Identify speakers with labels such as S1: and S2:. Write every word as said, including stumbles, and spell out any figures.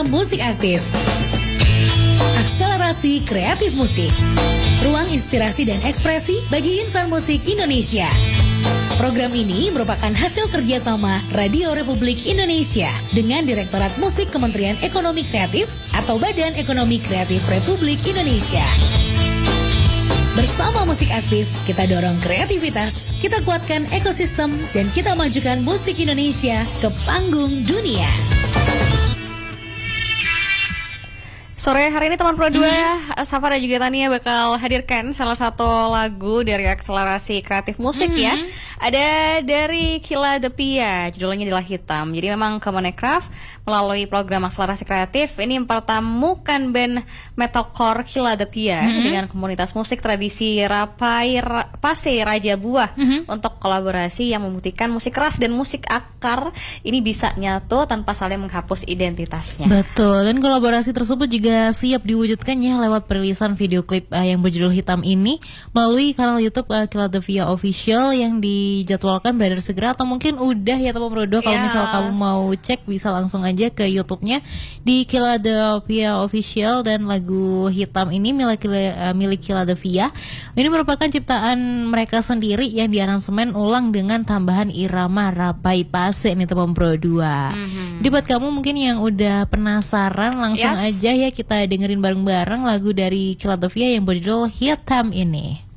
S1: Mitra Musik Aktif. Akselerasi kreatif musik. Ruang inspirasi dan ekspresi bagi insan musik Indonesia. Program ini merupakan hasil kerjasama Radio Republik Indonesia dengan Direktorat Musik Kementerian Ekonomi Kreatif atau Badan Ekonomi Kreatif Republik Indonesia. Bersama Musik Aktif, kita dorong kreativitas, kita kuatkan ekosistem, dan kita majukan musik Indonesia ke panggung dunia.
S2: Sore hari ini teman Pro dua, mm-hmm. Safa dan juga Tania bakal hadirkan salah satu lagu dari akselerasi kreatif musik mm-hmm. ya. Ada dari Kila The Pia, judulnya adalah Hitam. Jadi memang Kemenecraft melalui program akselerasi kreatif ini mempertemukan band metalcore Kila The Pia mm-hmm. dengan komunitas musik tradisi Rapai Ra, Pase Raja Buah mm-hmm. untuk kolaborasi yang membuktikan musik keras dan musik akar ini bisa nyatu tanpa saling menghapus identitasnya.
S3: Betul, dan kolaborasi tersebut juga siap diwujudkan ya lewat perilisan video klip uh, yang berjudul Hitam ini melalui kanal YouTube uh, Kila The Pia Official yang dijadwalkan beredar segera atau mungkin udah ya teman Pro dua. Kalau yes. misal kamu mau cek bisa langsung aja ke YouTube-nya di Kila The Pia Official, dan lagu Hitam ini milik uh, milik Kila The Pia. Ini merupakan ciptaan mereka sendiri yang diaransemen ulang dengan tambahan irama Rapai Pase nih teman Pro dua. Mm-hmm. Jadi buat kamu mungkin yang udah penasaran langsung yes. aja ya kita dengerin bareng-bareng lagu dari Kila The Pia yang berjudul Hitam ini.